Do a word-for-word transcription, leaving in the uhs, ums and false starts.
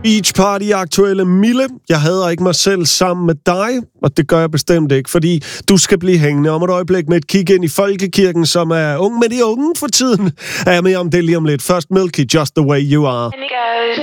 Beach Party aktuelle Mille. Jeg hader ikke mig selv sammen med dig, og det gør jeg bestemt ikke, fordi du skal blive hængende om et øjeblik med et kig ind i Folkekirken, som er ung med de unge for tiden. Er jeg med om det lige om lidt. Først Milky, Just the Way You Are.